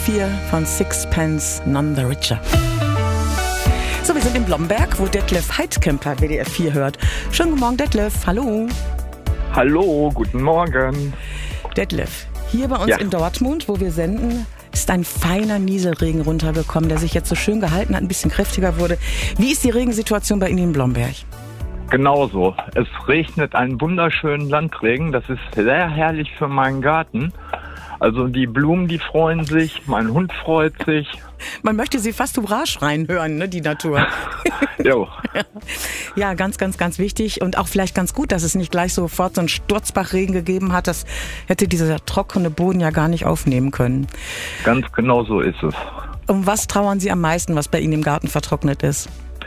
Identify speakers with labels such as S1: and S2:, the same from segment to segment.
S1: 4 von Sixpence None the Richer. So, wir sind in Blomberg, wo Detlef Heidkemper WDR 4 hört. Schönen guten Morgen, Detlef. Hallo.
S2: Hallo, guten Morgen.
S1: Detlef, hier bei uns in Dortmund, wo wir senden, ist ein feiner Nieselregen runtergekommen, der sich jetzt so schön gehalten hat, ein bisschen kräftiger wurde. Wie ist die Regensituation bei Ihnen in Blomberg?
S2: Genauso. Es regnet einen wunderschönen Landregen. Das ist sehr herrlich für meinen Garten. Also die Blumen, die freuen sich, mein Hund freut sich.
S1: Man möchte sie fast Hurra schreien hören, ne, die Natur.
S2: Jo.
S1: Ja, ganz, ganz, ganz wichtig und auch vielleicht ganz gut, dass es nicht gleich sofort so einen Sturzbachregen gegeben hat. Das hätte dieser trockene Boden ja gar nicht aufnehmen können.
S2: Ganz genau so ist es.
S1: Um was trauern Sie am meisten, was bei Ihnen im Garten vertrocknet ist?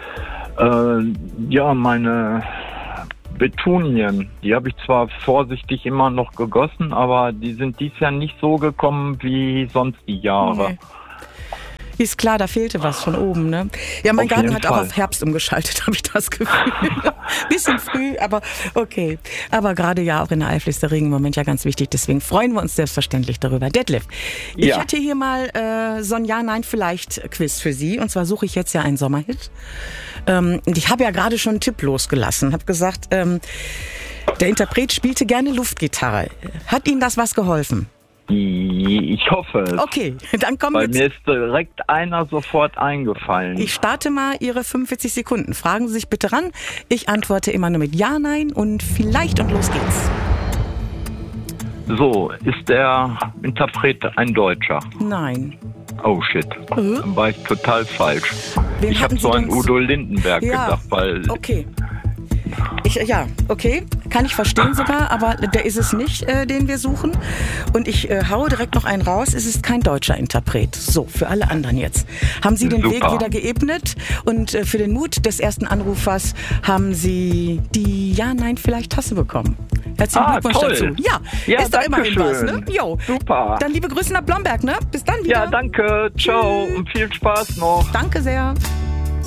S2: Meine Betunien, die habe ich zwar vorsichtig immer noch gegossen, aber die sind dieses Jahr nicht so gekommen wie sonst die Jahre.
S1: Okay. Ist klar, da fehlte was von oben, ne? Ja, mein Garten hat auch auf Herbst umgeschaltet, habe ich das Gefühl. Bisschen früh, aber okay. Aber gerade ja auch in der Eifel ist der Regen im Moment ja ganz wichtig, deswegen freuen wir uns selbstverständlich darüber. Detlef, ich hatte hier mal so ein Ja-Nein-Vielleicht-Quiz für Sie, und zwar suche ich jetzt ja einen Sommerhit. Und ich habe ja gerade schon einen Tipp losgelassen, habe gesagt, der Interpret spielte gerne Luftgitarre. Hat Ihnen das was geholfen?
S2: Ich hoffe es.
S1: Okay, dann kommen wir.
S2: Mir ist direkt einer sofort eingefallen.
S1: Ich starte mal Ihre 45 Sekunden. Fragen Sie sich bitte ran. Ich antworte immer nur mit Ja, Nein und vielleicht und los geht's.
S2: So, ist der Interpret ein Deutscher?
S1: Nein.
S2: Oh shit, dann war ich total falsch. Ich habe so an Udo Lindenberg gedacht, weil...
S1: Okay. Okay, kann ich verstehen sogar, aber der ist es nicht, den wir suchen. Und ich haue direkt noch einen raus, es ist kein deutscher Interpret. So, für alle anderen jetzt. Haben Sie den Weg wieder geebnet und für den Mut des ersten Anrufers haben Sie die Ja-Nein-Vielleicht-Tasse bekommen. Herzlichen Glückwunsch dazu. Ja, ist doch immerhin was, ne? Jo.
S2: Super.
S1: Dann liebe Grüße nach Blomberg, ne? Bis dann wieder.
S2: Ja, danke. Ciao und viel Spaß noch.
S1: Danke sehr.